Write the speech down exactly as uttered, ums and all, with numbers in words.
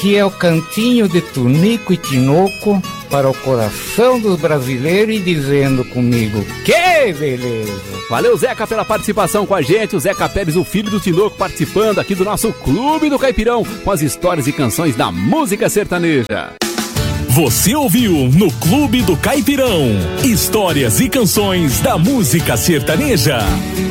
que é o cantinho de Tunico e Tinoco para o coração dos brasileiros e dizendo comigo, que beleza! Valeu, Zeca, pela participação com a gente. O Zeca Pérez, o filho do Tinoco, participando aqui do nosso Clube do Caipirão com as histórias e canções da música sertaneja. Você ouviu no Clube do Caipirão histórias e canções da música sertaneja.